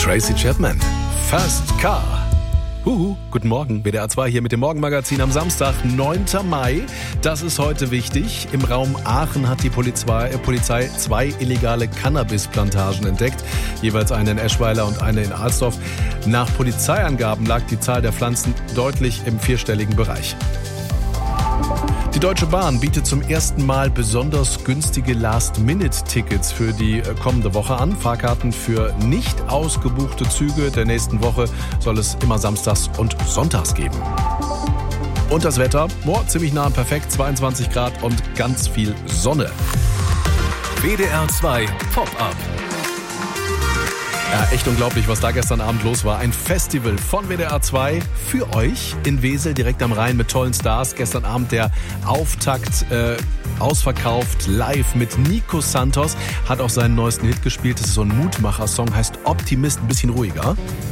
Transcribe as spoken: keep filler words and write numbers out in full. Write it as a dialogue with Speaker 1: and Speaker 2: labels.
Speaker 1: Tracy Chapman, First Car. Huhu, guten Morgen, W D R zwei hier mit dem Morgenmagazin am Samstag, neunten Mai. Das ist heute wichtig. Im Raum Aachen hat die Polizei, äh, Polizei zwei illegale Cannabisplantagen entdeckt. Jeweils eine in Eschweiler und eine in Alsdorf. Nach Polizeiangaben lag die Zahl der Pflanzen deutlich im vierstelligen Bereich. Die Deutsche Bahn bietet zum ersten Mal besonders günstige Last-Minute-Tickets für die kommende Woche an. Fahrkarten für nicht ausgebuchte Züge der nächsten Woche soll es immer samstags und sonntags geben. Und das Wetter, oh, ziemlich nah und perfekt, zweiundzwanzig Grad und ganz viel Sonne.
Speaker 2: W D R zwei Pop-Up.
Speaker 1: Ja, echt unglaublich, was da gestern Abend los war. Ein Festival von W D R zwei für euch in Wesel, direkt am Rhein mit tollen Stars. Gestern Abend der Auftakt äh, ausverkauft, live mit Nico Santos. Hat auch seinen neuesten Hit gespielt. Das ist so ein Mutmacher-Song, heißt Optimist, ein bisschen ruhiger.